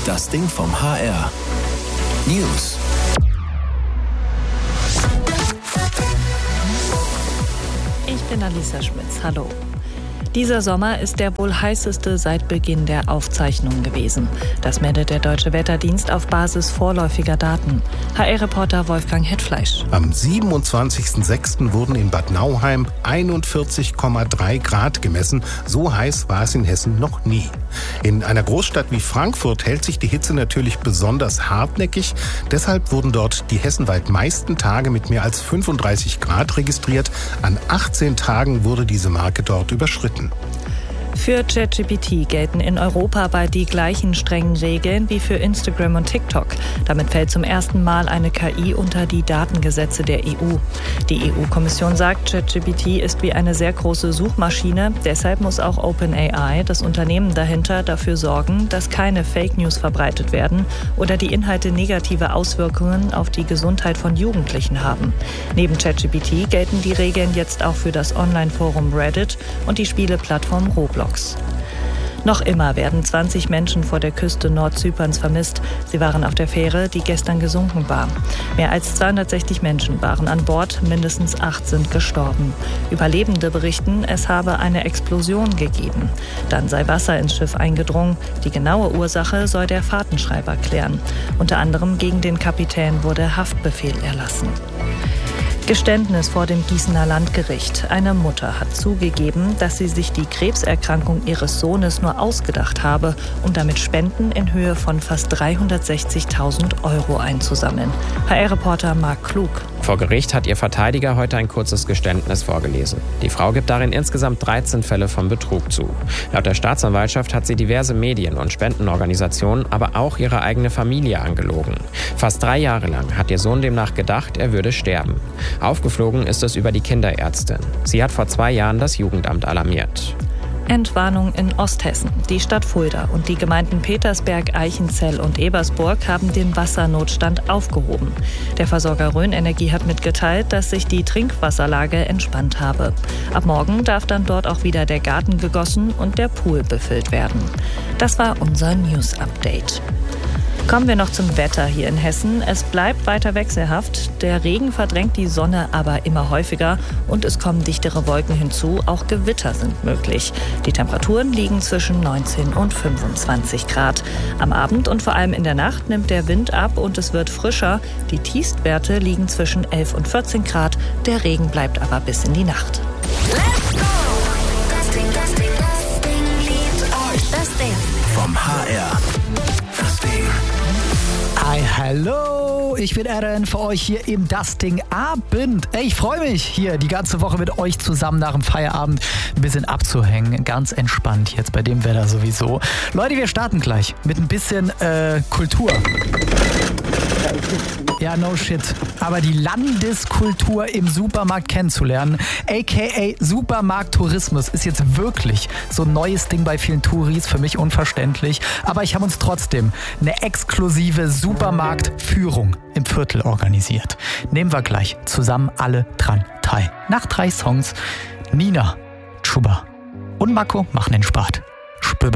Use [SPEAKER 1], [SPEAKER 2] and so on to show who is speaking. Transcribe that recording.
[SPEAKER 1] Das Ding vom HR. News.
[SPEAKER 2] Ich bin Alisa Schmitz. Hallo. Dieser Sommer ist der wohl heißeste seit Beginn der Aufzeichnungen gewesen. Das meldet der Deutsche Wetterdienst auf Basis vorläufiger Daten. HR-Reporter Wolfgang Hetfleisch.
[SPEAKER 3] Am 27.06. wurden in Bad Nauheim 41,3 Grad gemessen. So heiß war es in Hessen noch nie. In einer Großstadt wie Frankfurt hält sich die Hitze natürlich besonders hartnäckig. Deshalb wurden dort die hessenweit meisten Tage mit mehr als 35 Grad registriert. An 18 Tagen wurde diese Marke dort überschritten.
[SPEAKER 2] Für ChatGPT gelten in Europa bald die gleichen strengen Regeln wie für Instagram und TikTok. Damit fällt zum ersten Mal eine KI unter die Datengesetze der EU. Die EU-Kommission sagt, ChatGPT ist wie eine sehr große Suchmaschine. Deshalb muss auch OpenAI, das Unternehmen dahinter, dafür sorgen, dass keine Fake News verbreitet werden oder die Inhalte negative Auswirkungen auf die Gesundheit von Jugendlichen haben. Neben ChatGPT gelten die Regeln jetzt auch für das Online-Forum Reddit und die Spieleplattform Roblox. Noch immer werden 20 Menschen vor der Küste Nordzyperns vermisst. Sie waren auf der Fähre, die gestern gesunken war. Mehr als 260 Menschen waren an Bord, mindestens 8 sind gestorben. Überlebende berichten, es habe eine Explosion gegeben. Dann sei Wasser ins Schiff eingedrungen. Die genaue Ursache soll der Fahrtenschreiber klären. Unter anderem gegen den Kapitän wurde Haftbefehl erlassen. Geständnis vor dem Gießener Landgericht. Eine Mutter hat zugegeben, dass sie sich die Krebserkrankung ihres Sohnes nur ausgedacht habe, um damit Spenden in Höhe von fast 360.000 € einzusammeln. HR-Reporter Marc Klug.
[SPEAKER 4] Vor Gericht hat ihr Verteidiger heute ein kurzes Geständnis vorgelesen. Die Frau gibt darin insgesamt 13 Fälle von Betrug zu. Laut der Staatsanwaltschaft hat sie diverse Medien- und Spendenorganisationen, aber auch ihre eigene Familie angelogen. Fast 3 Jahre lang hat ihr Sohn demnach gedacht, er würde sterben. Aufgeflogen ist es über die Kinderärztin. Sie hat vor 2 Jahren das Jugendamt alarmiert.
[SPEAKER 2] Entwarnung in Osthessen. Die Stadt Fulda und die Gemeinden Petersberg, Eichenzell und Ebersburg haben den Wassernotstand aufgehoben. Der Versorger Rhön Energie hat mitgeteilt, dass sich die Trinkwasserlage entspannt habe. Ab morgen darf dann dort auch wieder der Garten gegossen und der Pool befüllt werden. Das war unser News-Update. Kommen wir noch zum Wetter hier in Hessen. Es bleibt weiter wechselhaft. Der Regen verdrängt die Sonne aber immer häufiger und es kommen dichtere Wolken hinzu. Auch Gewitter sind möglich. Die Temperaturen liegen zwischen 19 und 25 Grad. Am Abend und vor allem in der Nacht nimmt der Wind ab und es wird frischer. Die Tiefstwerte liegen zwischen 11 und 14 Grad. Der Regen bleibt aber bis in die Nacht.
[SPEAKER 5] Let's go! Das Ding liebt euch. Das Ding
[SPEAKER 1] Vom HR. Das Ding.
[SPEAKER 6] Hi, hallo, ich bin Aaron für euch hier im Das Ding Abend. Ey, ich freue mich, hier die ganze Woche mit euch zusammen nach dem Feierabend ein bisschen abzuhängen. Ganz entspannt jetzt bei dem Wetter sowieso. Leute, wir starten gleich mit ein bisschen Kultur. Ja, no shit. Aber die Landeskultur im Supermarkt kennenzulernen, aka Supermarkttourismus, ist jetzt wirklich so ein neues Ding bei vielen Touris, für mich unverständlich. Aber ich habe uns trotzdem eine exklusive Supermarktführung im Viertel organisiert. Nehmen wir gleich zusammen alle dran teil. Nach 3 Songs Nina, Chuba und Marco machen den Spaß. Spür